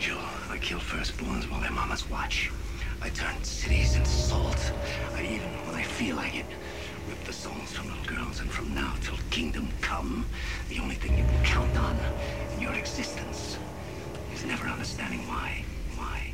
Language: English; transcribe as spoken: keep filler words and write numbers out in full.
angel. I kill firstborns while their mamas watch. I turn cities into salt. I even, when I feel like it, rip the souls from little girls. And from now till kingdom come, the only thing you can count on in your existence is never understanding why. Why?